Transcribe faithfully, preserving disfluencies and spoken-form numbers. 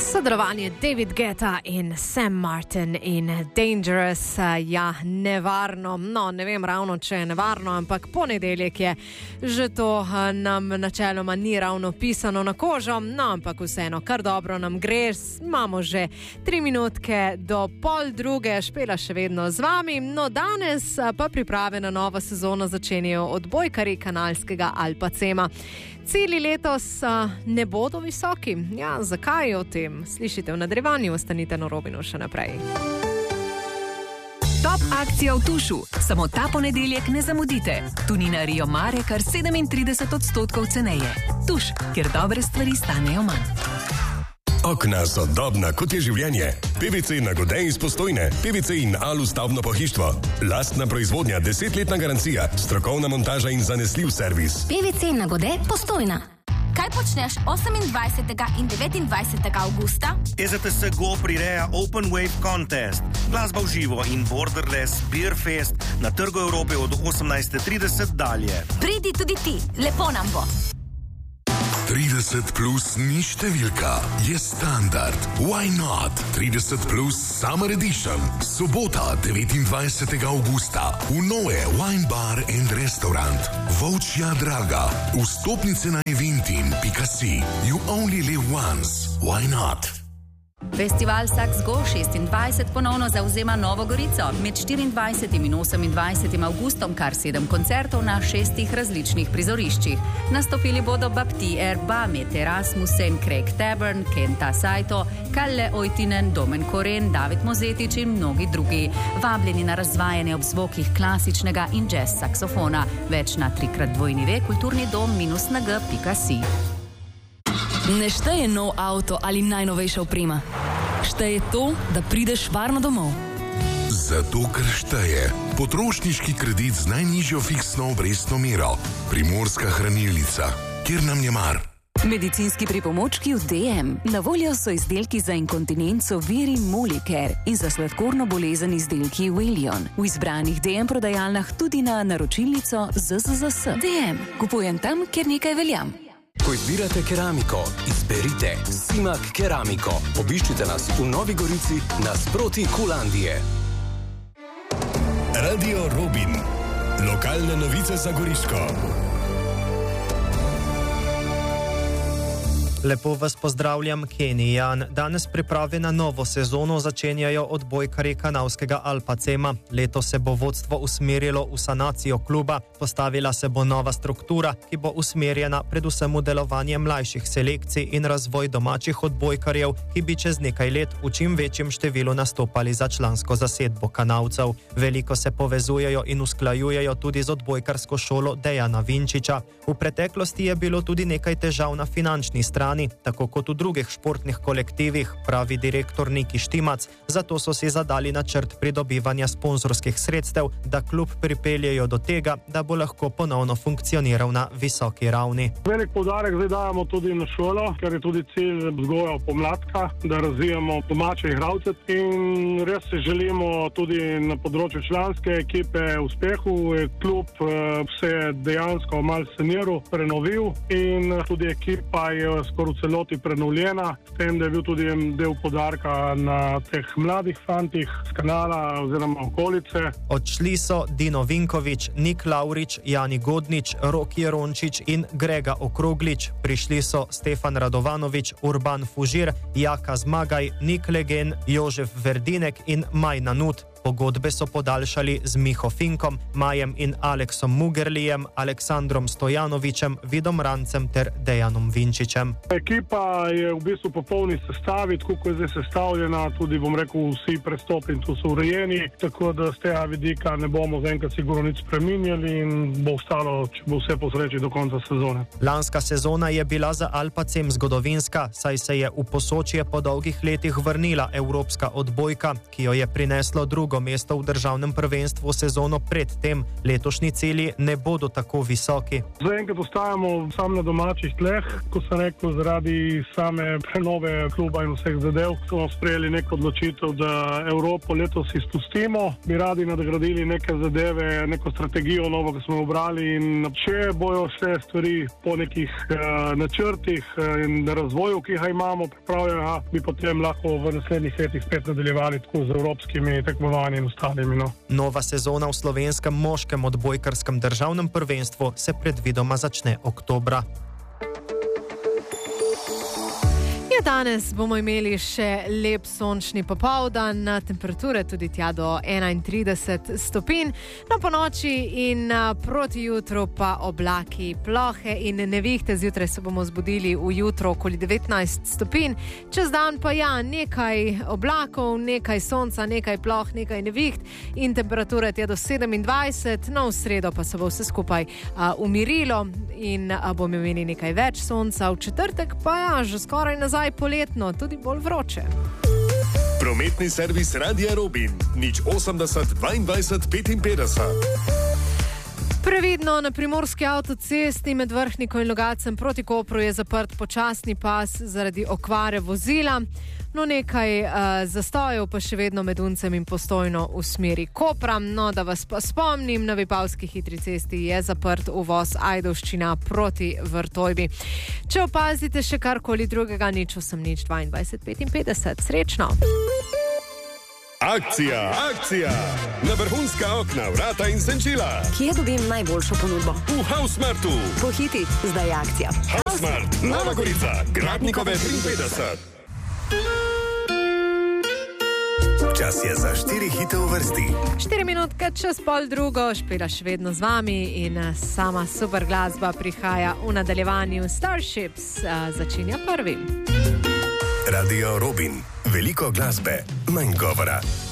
Sodelovanje David Guetta in Sam Martin in Dangerous, ja, nevarno. No, ne vem ravno, če je nevarno, ampak ponedeljek je, že to nam načeloma ni ravno pisano na kožo, no, ampak vseeno, kar dobro nam gre. Imamo že tri minutke do pol druge, Špela še vedno z vami. No, danes pa priprave na novo sezono začenjajo odbojkarji kanalskega Alpacema. Cilji letos uh, ne bodo visoki. Ja, zakaj o tem? Slišite v nadaljevanju, ostanite na Robinu še naprej. Top akcija v Tušu. Samo ta ponedeljek ne zamudite. Tunina Rio Mare kar sedemintrideset odstotkov ceneje. Tuš, kjer dobre stvari stanejo manj. Okna so dobna, kot je življenje. P V C Nagode iz Postojne. P V C in Alu stavbno pohištvo. Lastna proizvodnja, desetletna garancija, strokovna montaža in zanesljiv servis. P V C Nagode Postojna. Kaj počneš osemindvajsetega in devetindvajsetega avgusta? E Z T S Go prireja Open Wave Contest. Glasba v živo in Borderless Beer Fest na Trgu Evrope od osemnajste trideset dalje. Pridi tudi ti, lepo nam bo. trideset plus ni številka, je standard. Why not? trideset plus Summer Edition. Sobota, devetindvajsetega avgusta. V Noe Wine Bar and Restaurant. Volčja Draga. Vstopnice na eventin pika si. You only live once. Why not? Festival Saks Go šestindvajset ponovno zavzema Novo Gorico. Med štiriindvajsetim in osemindvajsetim avgustom kar sedem koncertov na šestih različnih prizoriščih. Nastopili bodo Bapti Erba, Mete Rasmussen, Craig Taborn, Kenta Saito, Kalle Oitinen, Domen Koren, David Mozetič in mnogi drugi. Vabljeni na razvajanje ob zvokih klasičnega in jazz saksofona. Več na trikrat dvojni ve kulturni dom minus na g pika si. Ne šteje nov avto ali najnovejša oprema. Šteje to, da prideš varno domov. Zato, ker šteje potrošniški kredit z najnižjo fiksno obrestno mero. Primorska hranilnica, kjer nam je mar. Medicinski pripomočki v D M. Na voljo so izdelki za inkontinenco Viri Molicare in za sladkorno bolezen izdelki Willion. V izbranih D M prodajalnah tudi na naročilnico Z Z Z S. D M. Kupujem tam, kjer nekaj veljam. Ko izbirate keramiko, izberite Simak Keramiko. Obiščite nas v Novi Gorici nasproti Kulandije. Radio Robin. Lokalne novice za Goriško. Lepo vas pozdravljam, Kenny Jan. Danes priprave na novo sezono začenjajo odbojkarji kanalskega Alpacema. Leto se bo vodstvo usmerilo v sanacijo kluba, postavila se bo nova struktura, ki bo usmerjena predvsem v delovanje mlajših selekcij in razvoj domačih odbojkarjev, ki bi čez nekaj let v čim večjem številu nastopali za člansko zasedbo kanalcev. Veliko se povezujejo in usklajujejo tudi z odbojkarsko šolo Dejana Vinčiča. V preteklosti je bilo tudi nekaj težav na finančni strani, tako kot v drugih športnih kolektivih, pravi direktor Niki Štimac. Zato so si zadali načrt pridobivanja sponzorskih sredstev, da klub pripeljejo do tega, da bo lahko ponovno funkcioniral na visoki ravni. Velik poudarek zdaj dajemo tudi na šolo, ker je tudi cilj vzgoja pomladka, da razvijamo domače igralce in res se želimo tudi na področju članske ekipe uspehu. Klub se je dejansko malo saniral, prenovil in tudi ekipa je skoraj v celoti prenovljena, s tem, da je bil tudi del podarka na teh mladih fantih z kanala oziroma okolice. Odšli so Dino Vinkovič, Nik Laurič, Jani Godnič, Rok Jerončič in Grega Okroglič. Prišli so Stefan Radovanovič, Urban Fužir, Jaka Zmagaj, Nik Legen, Jožef Verdinek in Majna Nut. Pogodbe so podaljšali z Miho Finkom, Majem in Aleksom Mugerlijem, Aleksandrom Stojanovičem, Vidom Rancem ter Dejanom Vinčičem. Ekipa je v bistvu popolni sestavi, tako kot je zdaj sestavljena, tudi bom rekel vsi prestopi in tu so urejeni, tako da z tega vidika ne bomo zaenkrat sigurno nič spreminjali in bo ostalo, če bo vse po sreči do konca sezone. Lanska sezona je bila za Alpacem zgodovinska, saj se je v Posočje po dolgih letih vrnila evropska odbojka, ki jo je prineslo drugo drugo mesto v državnem prvenstvu sezono pred tem. Letošnji cilji ne bodo tako visoki. Zaenkrat ostajamo sam na domačih tleh, ko sem rekel, zaradi same prenove kluba in vseh zadev smo sprejeli neko odločitev, da Evropo letos izpustimo. Bi radi nadgradili neke zadeve, neko strategijo novo, ki smo obrali, in če bojo vse stvari po nekih uh, načrtih in razvoju, ki ga imamo pripravljena, bi potem lahko v naslednjih letih spet nadaljevali tako z evropskimi tekmovanji in ostalimi. No. Nova sezona v slovenskem moškem odbojkarskem državnem prvenstvu se predvidoma začne oktobra. Danes bomo imeli še lep sončni popoldan, temperature tudi tja do enaintrideset stopinj, na ponoči in proti jutru pa oblaki, plohe in nevihte. Zjutraj se bomo zbudili v jutro okoli devetnajst stopinj, čez dan pa ja, nekaj oblakov, nekaj sonca, nekaj ploh, nekaj neviht in temperature tja do sedemindvajset, no v sredo pa se bo vse skupaj a, umirilo in a, bomo imeli nekaj več sonca, v četrtek pa ja, že skoraj nazaj poletno, tudi bolj vroče. Prometni servis Radia Robin, nič osemdeset dvaindvajset petinpetdeset. Previdno, na primorski avtocesti med Vrhnikom in Logatcem proti Kopru je zaprt počasni pas zaradi okvare vozila. No, nekaj uh, zastojev pa še vedno med Uncem in Postojno v smeri Kopra. No, da vas pa spomnim, na Vipavski hitri cesti je zaprt uvoz Ajdovščina proti Vrtojbi. Če opazite še karkoli drugega, nič osem nič dvaindvajset petinpetdeset. Srečno! Akcija, akcija! Na vrhunska okna, vrata in senčila. Kje dobim najboljšo ponudbo? V Hausmartu. Pohiti, zdaj je akcija. Hausmart, Nova Gorica, Gradnikove triinpetdeset. Čas je za štiri hite v vrsti. Štiri minutke čez pol drugo, Špela še vedno z vami in sama super glasba prihaja v nadaljevanju. Starships začenja prvi. Radio Robin. Veliko glasbe, manj govora.